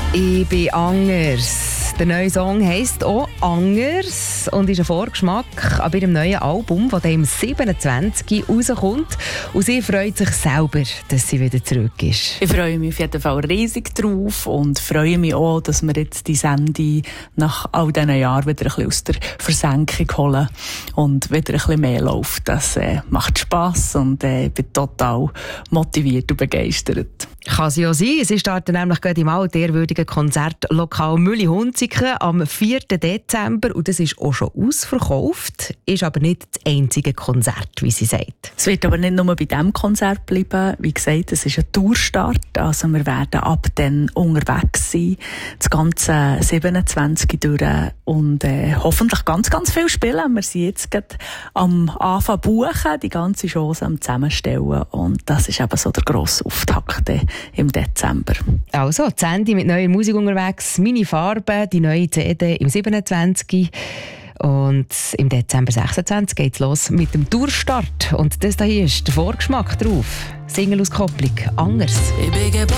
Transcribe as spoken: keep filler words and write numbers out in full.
Ich bin anders. Der neue Song heisst auch «Anders» und ist ein Vorgeschmack an ihrem neuen Album, das am siebenundzwanzigsten rauskommt. Und sie freut sich selber, dass sie wieder zurück ist. Ich freue mich auf jeden Fall riesig drauf und freue mich auch, dass wir jetzt die Sendung nach all diesen Jahren wieder ein bisschen aus der Versenkung holen und wieder ein bisschen mehr läuft. Das äh, macht Spass und äh, ich bin total motiviert und begeistert. Kann sie auch sein. Sie starten nämlich gerade im altehrwürdigen Konzertlokal Mülli-Hunziken am vierten Dezember und das ist auch schon ausverkauft, ist aber nicht das einzige Konzert, wie sie sagt. Es wird aber nicht nur bei diesem Konzert bleiben. Wie gesagt, es ist ein Tourstart, also wir werden ab dann unterwegs sein, das ganze siebenundzwanzig durch und äh, hoffentlich ganz, ganz viel spielen. Wir sind jetzt gerade am Anfang buchen, die ganze Chance am Zusammenstellen und das ist eben so der grosse Auftakt im Dezember. Also, die Sandy mit neuer Musik unterwegs, meine Farben, die neue C D im siebenundzwanzigsten Und im Dezember sechsundzwanzig geht es los mit dem Tourstart. Und das hier ist der Vorgeschmack drauf. Single-Auskopplung «Anders». Ich bin